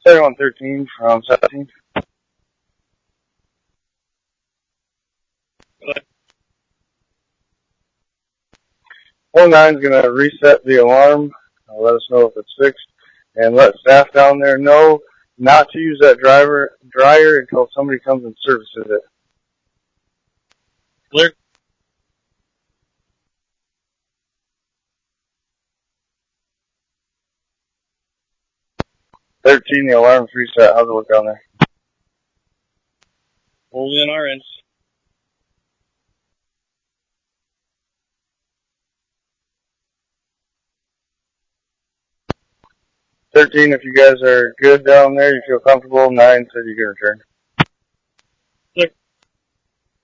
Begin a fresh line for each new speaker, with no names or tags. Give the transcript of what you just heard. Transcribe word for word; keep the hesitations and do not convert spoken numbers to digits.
Second one thirteen from seventeen. One nine's going to reset the alarm, uh, let us know if it's fixed, and let staff down there know not to use that driver dryer until somebody comes and services it.
Clear.
thirteen, the alarm's reset. How's it look down there?
Holding in our ends.
thirteen, if you guys are good down there, you feel comfortable. nine said you can return.